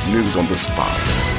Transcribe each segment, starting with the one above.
News on the spot.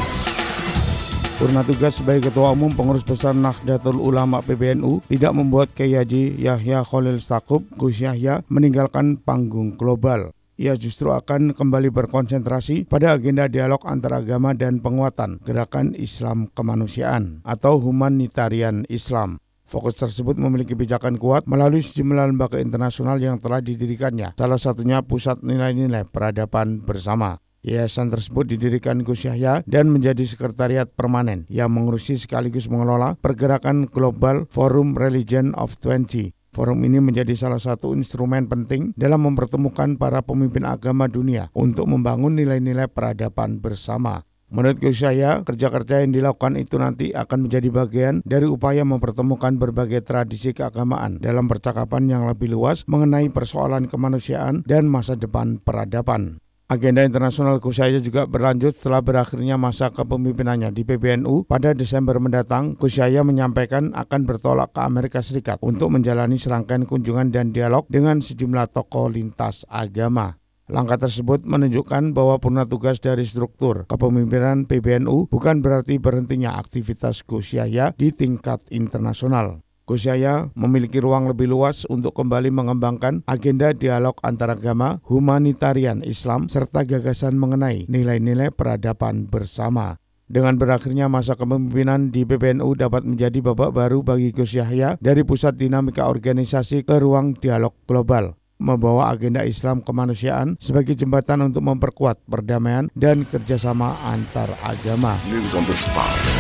Purna tugas sebagai Ketua Umum Pengurus Besar Nahdlatul Ulama PBNU tidak membuat Kiai Haji Yahya Khalil Stakuf, Gus Yahya, meninggalkan panggung global. Ia justru akan kembali berkonsentrasi pada agenda dialog antaragama dan penguatan gerakan Islam kemanusiaan atau humanitarian Islam. Fokus tersebut memiliki pijakan kuat melalui sejumlah lembaga internasional yang telah didirikannya, salah satunya Pusat Nilai-Nilai Peradaban Bersama. Yayasan tersebut didirikan Gus Yahya dan menjadi sekretariat permanen yang mengurusi sekaligus mengelola pergerakan Global Forum Religion of 20. Forum ini menjadi salah satu instrumen penting dalam mempertemukan para pemimpin agama dunia untuk membangun nilai-nilai peradaban bersama. Menurut Gus Yahya, kerja-kerja yang dilakukan itu nanti akan menjadi bagian dari upaya mempertemukan berbagai tradisi keagamaan dalam percakapan yang lebih luas mengenai persoalan kemanusiaan dan masa depan peradaban. Agenda internasional Gus Yahya juga berlanjut setelah berakhirnya masa kepemimpinannya di PBNU pada Desember mendatang. Gus Yahya menyampaikan akan bertolak ke Amerika Serikat untuk menjalani serangkaian kunjungan dan dialog dengan sejumlah tokoh lintas agama. Langkah tersebut menunjukkan bahwa purna tugas dari struktur kepemimpinan PBNU bukan berarti berhentinya aktivitas Gus Yahya di tingkat internasional. Gus Yahya memiliki ruang lebih luas untuk kembali mengembangkan agenda dialog antaragama, humanitarian Islam, serta gagasan mengenai nilai-nilai peradaban bersama. Dengan berakhirnya masa kepemimpinan di PBNU dapat menjadi babak baru bagi Gus Yahya dari pusat dinamika organisasi ke ruang dialog global, membawa agenda Islam kemanusiaan sebagai jembatan untuk memperkuat perdamaian dan kerjasama antar agama. News on the spot.